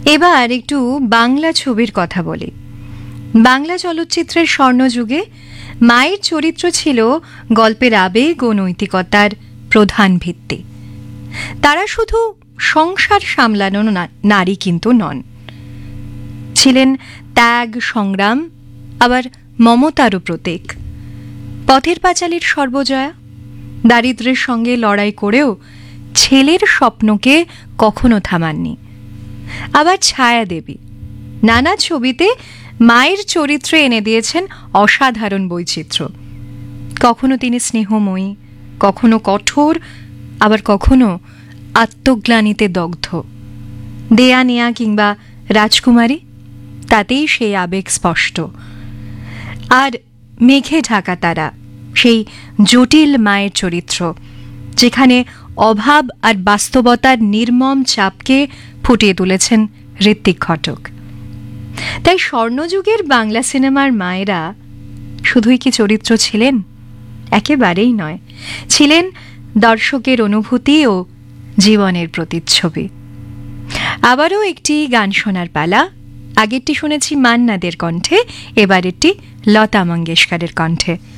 এবার একটু বাংলা ছবির কথা বলি। বাংলা চলচ্চিত্রের স্বর্ণযুগে মায়ের চরিত্র ছিল গল্পের আবেগ ও নৈতিকতার প্রধান ভিত্তি। তারা শুধু সংসার সামলানো নারী কিন্তু নন, ছিলেন ত্যাগ, সংগ্রাম, আবার মমতারও প্রতীক। পথের পাঁচালীর সর্বজয়া দারিদ্র্যের সঙ্গে লড়াই করেও ছেলের স্বপ্নকে কখনো থামাননি। আবার ছায়া দেবী নানা ছবিতে মায়ের চরিত্রে এনে দিয়েছেন অসাধারণ বৈচিত্র্য। কখনো তিনি স্নেহময়ী, কখনো কঠোর, আবার কখনো আত্মগ্লানিতে দগ্ধ। দেয়া নেয়া কিংবা রাজকুমারী, তাতেই সেই আবেগ স্পষ্ট। আর মেঘে ঢাকা তারা, সেই জটিল মায়ের চরিত্র, যেখানে অভাব আর বাস্তবতার নির্মম চাপকে ফুটিয়ে তুলেছেন ঋত্বিক ঘটক। তাই স্বর্ণযুগের বাংলা সিনেমার মায়েরা শুধুই কি চরিত্র ছিলেন? একেবারেই নয়, ছিলেন দর্শকের অনুভূতি ও জীবনের প্রতিচ্ছবি। আবারও একটি গান শোনার পালা। আগেরটি শুনেছি মান্না দের কণ্ঠে, এবারেরটি লতা মঙ্গেশকরের কণ্ঠে।